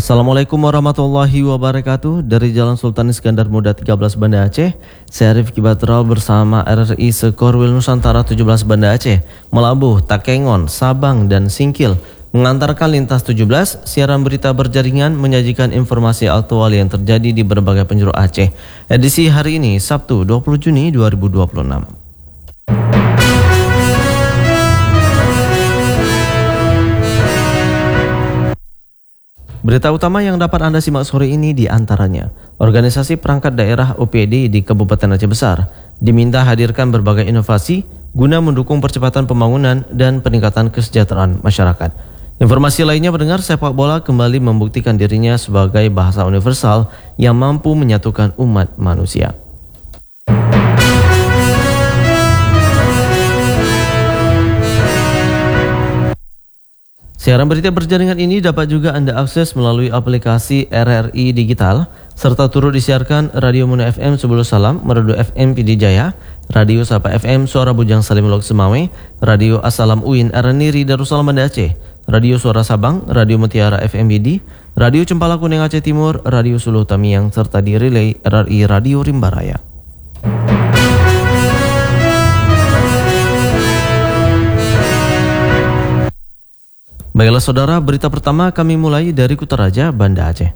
Assalamualaikum warahmatullahi wabarakatuh. Dari Jalan Sultan Iskandar Muda 13 Banda Aceh, saya Rifki Batral bersama RRI Sekorwil Nusantara 17 Banda Aceh Melabuh, Takengon, Sabang, dan Singkil mengantarkan lintas 17 siaran berita berjaringan menyajikan informasi aktual yang terjadi di berbagai penjuru Aceh. Edisi hari ini Sabtu 20 Juni 2026. Berita utama yang dapat Anda simak sore ini di antaranya, Organisasi Perangkat Daerah OPD di Kabupaten Aceh Besar diminta hadirkan berbagai inovasi guna mendukung percepatan pembangunan dan peningkatan kesejahteraan masyarakat. Informasi lainnya, pendengar, sepak bola kembali membuktikan dirinya sebagai bahasa universal yang mampu menyatukan umat manusia. Siaran berita berjaringan ini dapat juga Anda akses melalui aplikasi RRI Digital, serta turut disiarkan Radio Muna FM Sebulu Salam, Merdu FM Pidi Jaya, Radio Sapa FM Suara Bujang Salim Lok Semawe, Radio Assalam Uin Araniri Darussalam Banda Aceh, Radio Suara Sabang, Radio Mutiara FM Bidi, Radio Cempala Kuning Aceh Timur, Radio Suluh Tamiang, serta di relay RRI Radio Rimbaraya. Baiklah saudara, berita pertama kami mulai dari Kutaraja, Banda Aceh.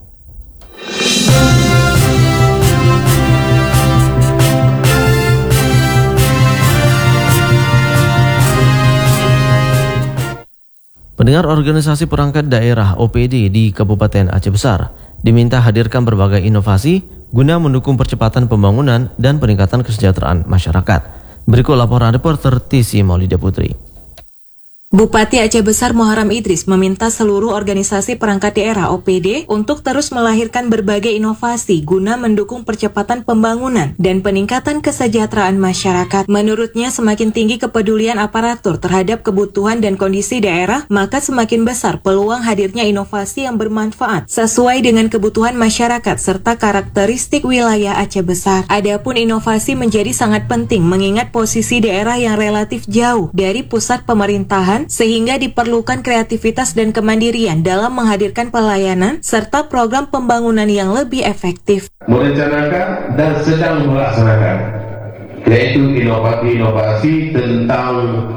Pendengar, Organisasi Perangkat Daerah OPD di Kabupaten Aceh Besar diminta hadirkan berbagai inovasi guna mendukung percepatan pembangunan dan peningkatan kesejahteraan masyarakat. Berikut laporan reporter Tisi Maulida Putri. Bupati Aceh Besar Muharram Idris meminta seluruh organisasi perangkat daerah OPD untuk terus melahirkan berbagai inovasi guna mendukung percepatan pembangunan dan peningkatan kesejahteraan masyarakat. Menurutnya, semakin tinggi kepedulian aparatur terhadap kebutuhan dan kondisi daerah, maka semakin besar peluang hadirnya inovasi yang bermanfaat sesuai dengan kebutuhan masyarakat serta karakteristik wilayah Aceh Besar. Adapun inovasi menjadi sangat penting mengingat posisi daerah yang relatif jauh dari pusat pemerintahan, sehingga diperlukan kreativitas dan kemandirian dalam menghadirkan pelayanan serta program pembangunan yang lebih efektif. Merencanakan dan sedang melaksanakan, yaitu inovasi tentang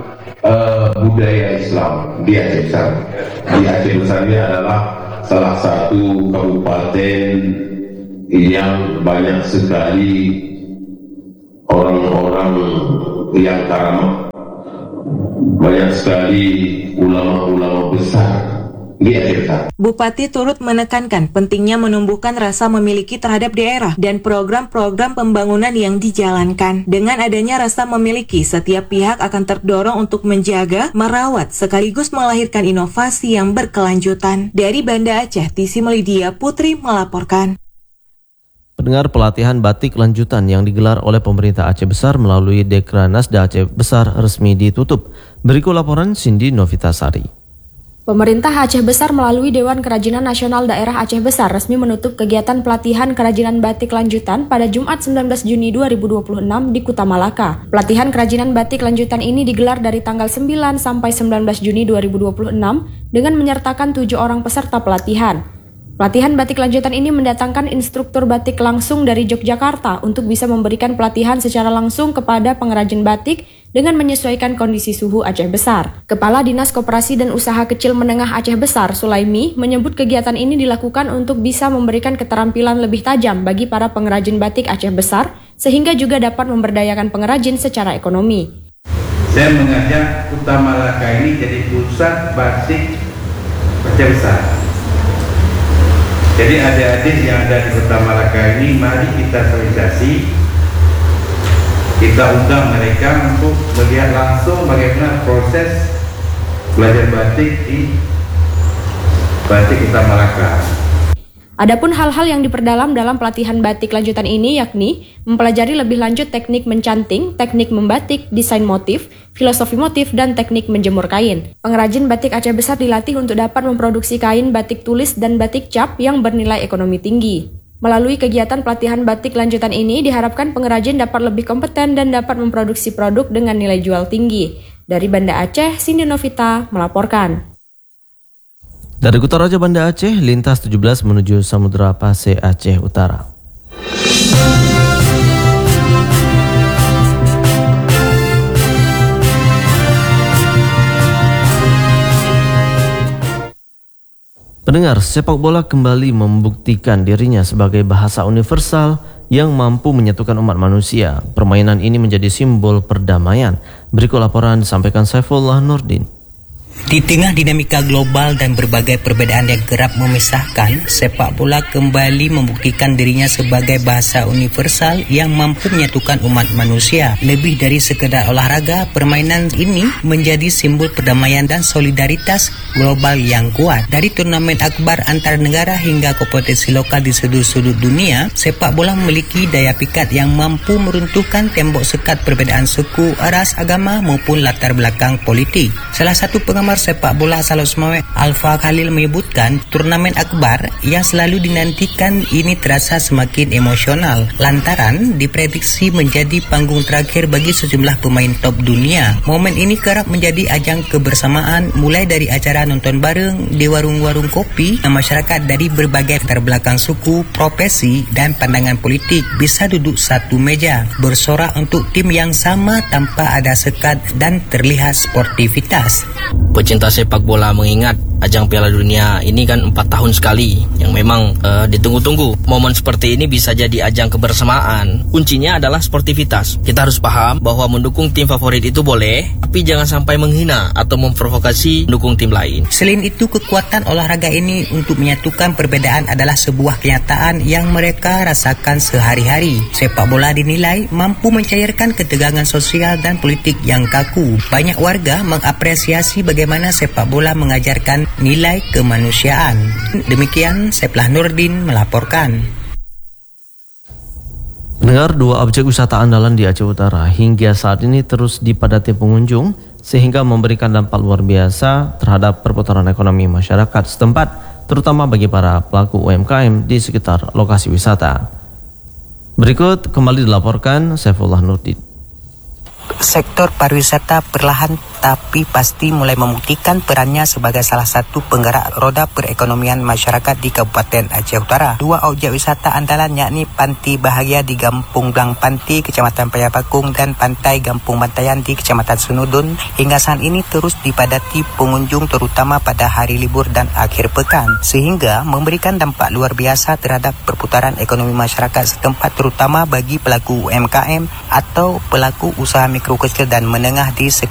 budaya Islam di Aceh Besar. Di Aceh Besar ini adalah salah satu kabupaten yang banyak sekali orang-orang yang karamah, banyak sekali ulama-ulama besar di Aceh Besar. Bupati turut menekankan pentingnya menumbuhkan rasa memiliki terhadap daerah dan program-program pembangunan yang dijalankan. Dengan adanya rasa memiliki, setiap pihak akan terdorong untuk menjaga, merawat, sekaligus melahirkan inovasi yang berkelanjutan. Dari Banda Aceh, Tisi Melidia Putri melaporkan. Pendengar, pelatihan batik lanjutan yang digelar oleh pemerintah Aceh Besar melalui Dekranasda Aceh Besar resmi ditutup. Berikut laporan Cindy Novitasari. Pemerintah Aceh Besar melalui Dewan Kerajinan Nasional Daerah Aceh Besar resmi menutup kegiatan pelatihan kerajinan batik lanjutan pada Jumat 19 Juni 2026 di Kuta Malaka. Pelatihan kerajinan batik lanjutan ini digelar dari tanggal 9 sampai 19 Juni 2026 dengan menyertakan 7 orang peserta pelatihan. Pelatihan batik lanjutan ini mendatangkan instruktur batik langsung dari Yogyakarta untuk bisa memberikan pelatihan secara langsung kepada pengrajin batik dengan menyesuaikan kondisi suhu Aceh Besar. Kepala Dinas Koperasi dan Usaha Kecil Menengah Aceh Besar, Sulaimi, menyebut kegiatan ini dilakukan untuk bisa memberikan keterampilan lebih tajam bagi para pengrajin batik Aceh Besar, sehingga juga dapat memberdayakan pengrajin secara ekonomi. Saya mengajak Kuta Malaka ini jadi pusat batik Aceh Besar. Jadi adik-adik yang ada di Kota Malaka ini, mari kita sosialisasi, kita undang mereka untuk melihat langsung bagaimana proses belajar batik di Batik Kota Malaka. Adapun hal-hal yang diperdalam dalam pelatihan batik lanjutan ini yakni mempelajari lebih lanjut teknik mencanting, teknik membatik, desain motif, filosofi motif, dan teknik menjemur kain. Pengrajin batik Aceh Besar dilatih untuk dapat memproduksi kain batik tulis dan batik cap yang bernilai ekonomi tinggi. Melalui kegiatan pelatihan batik lanjutan ini diharapkan pengrajin dapat lebih kompeten dan dapat memproduksi produk dengan nilai jual tinggi. Dari Banda Aceh, Cindy Novita melaporkan. Dari Kota Raja Banda Aceh, lintas 17 menuju Samudra Pasir Aceh Utara. Pendengar, sepak bola kembali membuktikan dirinya sebagai bahasa universal yang mampu menyatukan umat manusia. Permainan ini menjadi simbol perdamaian. Berikut laporan disampaikan Saifullah Nurdin. Di tengah dinamika global dan berbagai perbedaan yang kerap memisahkan, sepak bola kembali membuktikan dirinya sebagai bahasa universal yang mampu menyatukan umat manusia. Lebih dari sekedar olahraga, permainan ini menjadi simbol perdamaian dan solidaritas global yang kuat. Dari turnamen akbar antar negara hingga kompetisi lokal di sudut-sudut dunia, sepak bola memiliki daya pikat yang mampu meruntuhkan tembok sekat perbedaan suku, ras, agama maupun latar belakang politik. Salah satu pengamat sepak bola asal Osmawe, Alfa Khalil, menyebutkan turnamen akbar yang selalu dinantikan ini terasa semakin emosional lantaran diprediksi menjadi panggung terakhir bagi sejumlah pemain top dunia. Momen ini kerap menjadi ajang kebersamaan, mulai dari acara nonton bareng di warung-warung kopi. Masyarakat dari berbagai latar belakang suku, profesi, dan pandangan politik bisa duduk satu meja bersorak untuk tim yang sama tanpa ada sekat dan terlihat sportivitas. Pecinta sepak bola mengingat ajang Piala Dunia ini kan 4 tahun sekali, yang memang ditunggu-tunggu. Momen seperti ini bisa jadi ajang kebersamaan. Kuncinya adalah sportivitas. Kita harus paham bahwa mendukung tim favorit itu boleh, tapi jangan sampai menghina atau memprovokasi mendukung tim lain. Selain itu, kekuatan olahraga ini untuk menyatukan perbedaan adalah sebuah kenyataan yang mereka rasakan sehari-hari. Sepak bola dinilai mampu mencairkan ketegangan sosial dan politik yang kaku. Banyak warga mengapresiasi bagaimana sepak bola mengajarkan nilai kemanusiaan. Demikian, Saifullah Nurdin melaporkan. Pendengar, 2 objek wisata andalan di Aceh Utara hingga saat ini terus dipadati pengunjung sehingga memberikan dampak luar biasa terhadap perputaran ekonomi masyarakat setempat, terutama bagi para pelaku UMKM di sekitar lokasi wisata. Berikut kembali dilaporkan Saifullah Nurdin. Sektor pariwisata perlahan tapi pasti mulai membuktikan perannya sebagai salah satu penggerak roda perekonomian masyarakat di Kabupaten Aceh Utara. 2 objek wisata andalan yakni Panti Bahagia di Kampung Blang Panti, Kecamatan Payapakung, dan Pantai Kampung Bantayan di Kecamatan Senudun hingga saat ini terus dipadati pengunjung, terutama pada hari libur dan akhir pekan, sehingga memberikan dampak luar biasa terhadap perputaran ekonomi masyarakat setempat, terutama bagi pelaku UMKM atau pelaku usaha mikro kecil dan menengah di sekitar